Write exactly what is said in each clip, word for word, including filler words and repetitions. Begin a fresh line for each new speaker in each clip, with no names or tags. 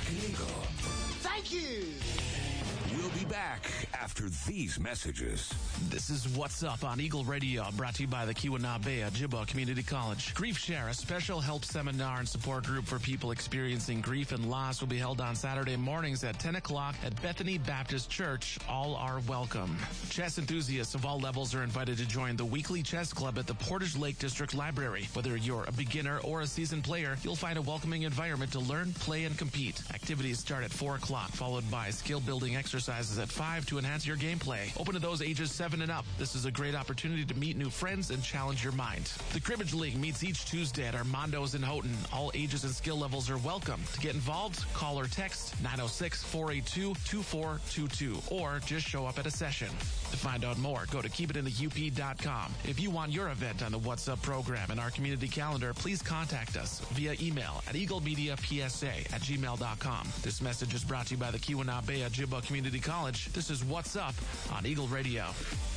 Rockin' Eagle.
Thank you.
We'll be back after these messages.
This is What's Up on Eagle Radio, brought to you by the Keweenaw Ojibwa Community College. Grief Share, a special help seminar and support group for people experiencing grief and loss, will be held on Saturday mornings at ten o'clock at Bethany Baptist Church. All are welcome. Chess enthusiasts of all levels are invited to join the weekly chess club at the Portage Lake District Library. Whether you're a beginner or a seasoned player, you'll find a welcoming environment to learn, play, and compete. Activities start at four o'clock, followed by skill-building exercises at five to enhance your gameplay. Open to those ages seven and up. This is a great opportunity to meet new friends and challenge your mind. The Cribbage League meets each Tuesday at Armando's in Houghton. All ages and skill levels are welcome. To get involved, call or text nine oh six, four eight two, two four two two or just show up at a session. To find out more, go to keep it in the U P dot com. If you want your event on the What's Up program and our community calendar, please contact us via email at eaglemediapsa at gmail dot com. This message is brought to you by the Keweenaw Ojibwa Community College. This is What's Up on Eagle Radio.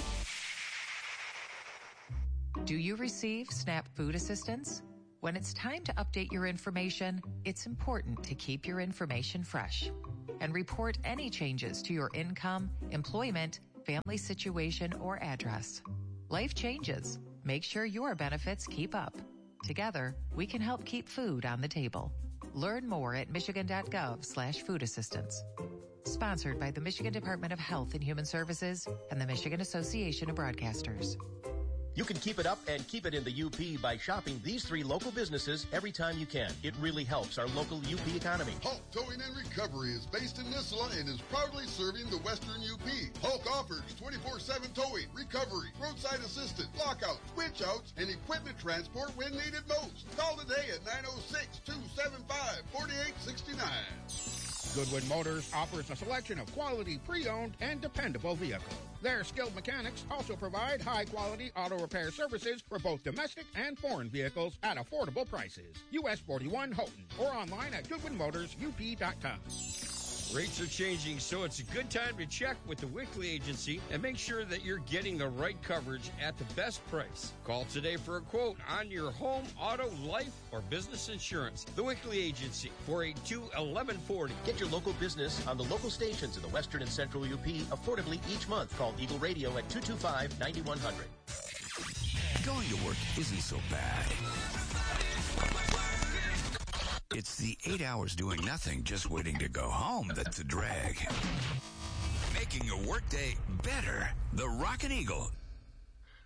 Do you receive SNAP food assistance? When it's time to update your information, it's important to keep your information fresh and report any changes to your income, employment, family situation, or address. Life changes. Make sure your benefits keep up. Together, we can help keep food on the table. Learn more at michigan.gov slash food assistance. Sponsored by the Michigan Department of Health and Human Services and the Michigan Association of Broadcasters.
You can keep it up and keep it in the U P by shopping these three local businesses every time you can. It really helps our local U P economy.
Hulk Towing and Recovery is based in Nissela and is proudly serving the Western U P. Hulk offers twenty-four seven towing, recovery, roadside assistance, lockouts, switch outs, and equipment transport when needed most. Call today at nine oh six, two seven five, four eight six nine.
Goodwin Motors offers a selection of quality pre-owned and dependable vehicles. Their skilled mechanics also provide high-quality auto repair services for both domestic and foreign vehicles at affordable prices. U S forty-one Houghton or online at goodwin motors u p dot com.
Rates are changing, so it's a good time to check with the Wickley Agency and make sure that you're getting the right coverage at the best price. Call today for a quote on your home, auto, life, or business insurance. The Wickley Agency, four eight two, one one four zero.
Get your local business on the local stations in the Western and Central U P affordably each month. Call Eagle Radio at two two five, nine one zero zero.
Going to work isn't so bad. It's the eight hours doing nothing, just waiting to go home that's a drag. Making your workday better. The Rockin' Eagle